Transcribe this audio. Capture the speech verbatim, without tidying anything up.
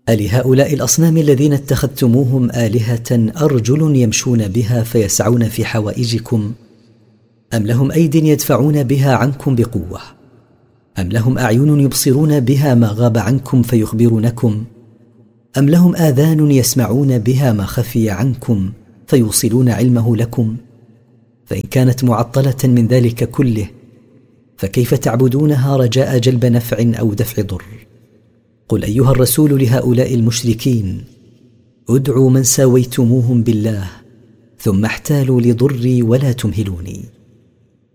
ألهؤلاء الأصنام الذين اتخذتموهم آلهة أرجل يمشون بها فيسعون في حوائجكم، أم لهم أيد يدفعون بها عنكم بقوة، أم لهم أعين يبصرون بها ما غاب عنكم فيخبرونكم، أم لهم آذان يسمعون بها ما خفي عنكم فيوصلون علمه لكم؟ فإن كانت معطلة من ذلك كله فكيف تعبدونها رجاء جلب نفع أو دفع ضر؟ قل أيها الرسول لهؤلاء المشركين: ادعوا من ساويتموهم بالله ثم احتالوا لضري ولا تمهلوني.